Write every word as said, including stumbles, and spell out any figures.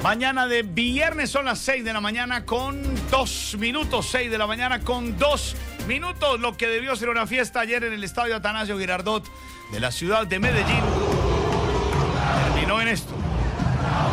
Mañana de viernes son las seis de la mañana con dos minutos. seis de la mañana con dos minutos. Lo que debió ser una fiesta ayer en el estadio Atanasio Girardot de la ciudad de Medellín terminó en esto.